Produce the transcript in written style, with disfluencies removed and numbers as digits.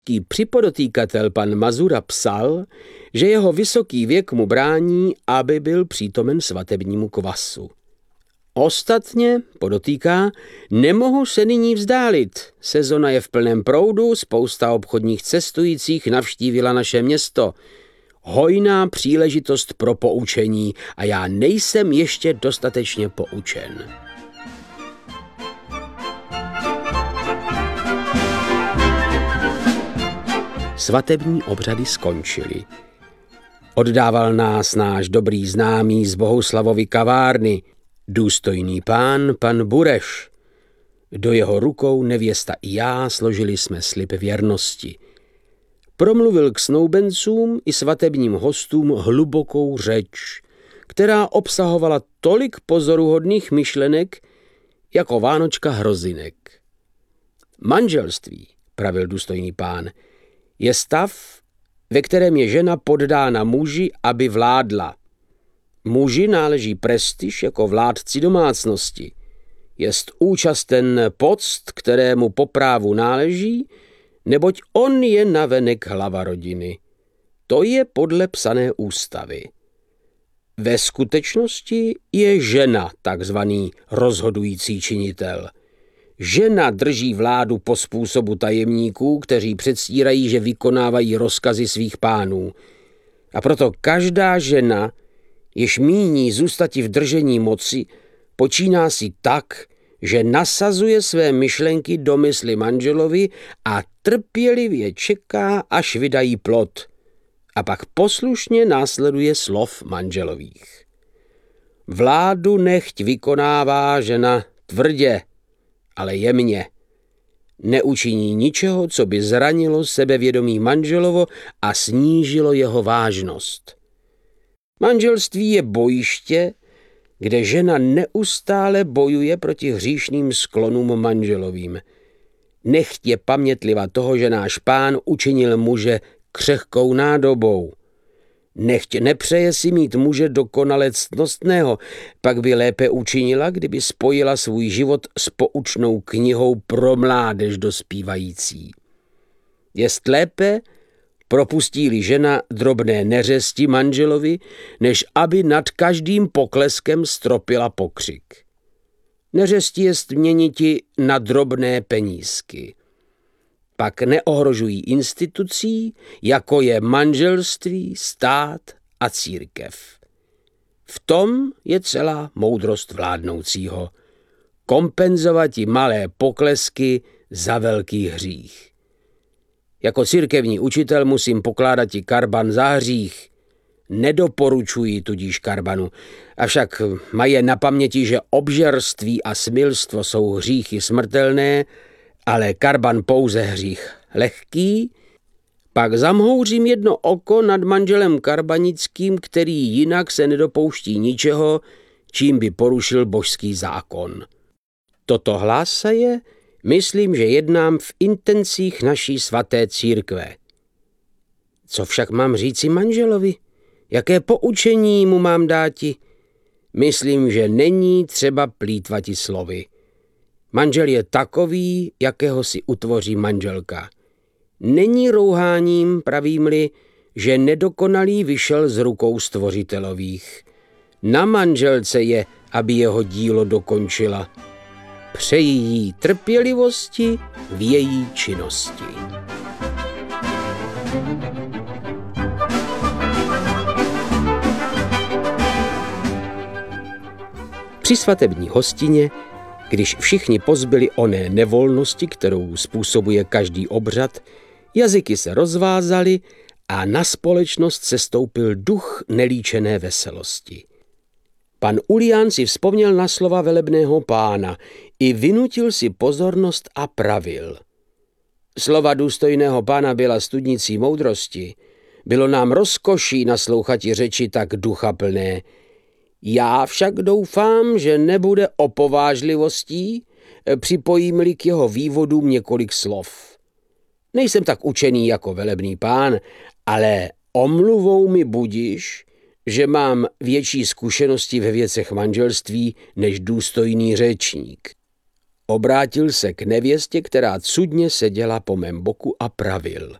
Připodotýkatel pan Mazura psal, že jeho vysoký věk mu brání, aby byl přítomen svatebnímu kvasu. Ostatně, podotýká, nemohu se nyní vzdálit. Sezona je v plném proudu, spousta obchodních cestujících navštívila naše město. Hojná příležitost pro poučení a já nejsem ještě dostatečně poučen. Svatební obřady skončily. Oddával nás náš dobrý známý z Bohuslavovy kavárny, důstojný pán, pan Bureš. Do jeho rukou nevěsta i já složili jsme slib věrnosti. Promluvil k snoubencům i svatebním hostům hlubokou řeč, která obsahovala tolik pozoruhodných myšlenek, jako vánočka hrozinek. Manželství, pravil důstojný pán, je stav, ve kterém je žena poddána muži, aby vládla. Muži náleží prestiž jako vládci domácnosti. Jest účasten poct, kterému po právu náleží, neboť on je navenek hlava rodiny. To je podle psané ústavy. Ve skutečnosti je žena takzvaný rozhodující činitel. Žena drží vládu po způsobu tajemníků, kteří předstírají, že vykonávají rozkazy svých pánů. A proto každá žena, jež míní zůstati v držení moci, počíná si tak, že nasazuje své myšlenky do mysli manželovi a trpělivě čeká, až vydají plod. A pak poslušně následuje slov manželových. Vládu nechť vykonává žena tvrdě, ale jemně. Neučiní ničeho, co by zranilo sebevědomí manželovo a snížilo jeho vážnost. Manželství je bojiště, kde žena neustále bojuje proti hříšným sklonům manželovým. Nechť je pamětliva toho, že náš pán učinil muže křehkou nádobou. Nechť nepřeje si mít muže dokonale ctnostného, pak by lépe učinila, kdyby spojila svůj život s poučnou knihou pro mládež dospívající. Jest lépe, propustí-li žena drobné neřesti manželovi, než aby nad každým pokleskem stropila pokřik. Neřesti jest měniti na drobné penízky. Pak neohrožují institucí, jako je manželství, stát a církev. V tom je celá moudrost vládnoucího. Kompenzovati malé poklesky za velký hřích. Jako církevní učitel musím pokládat i karban za hřích. Nedoporučuji tudíž karbanu, avšak mají na paměti, že obžerství a smilstvo jsou hříchy smrtelné, ale karban pouze hřích lehký, pak zamhouřím jedno oko nad manželem karbanickým, který jinak se nedopouští ničeho, čím by porušil božský zákon. Toto hlásaje, myslím, že jednám v intencích naší svaté církve. Co však mám říci manželovi? Jaké poučení mu mám dáti? Myslím, že není třeba plýtvati slovy. Manžel je takový, jakého si utvoří manželka. Není rouháním, pravím-li, že nedokonalý vyšel z rukou stvořitelových. Na manželce je, aby jeho dílo dokončila. Přeji jí trpělivosti v její činnosti. Při svatební hostině, když všichni pozbyli oné nevolnosti, kterou způsobuje každý obřad, jazyky se rozvázaly a na společnost sestoupil duch nelíčené veselosti. Pan Ulián si vzpomněl na slova velebného pána i vynutil si pozornost a pravil. Slova důstojného pána byla studnicí moudrosti. Bylo nám rozkoší naslouchati řeči tak duchaplné. Já však doufám, že nebude opovážlivostí, připojím-li k jeho vývodům několik slov. Nejsem tak učený jako velebný pán, ale omluvou mi budiš, že mám větší zkušenosti ve věcech manželství než důstojný řečník. Obrátil se k nevěstě, která cudně seděla po mém boku a pravil.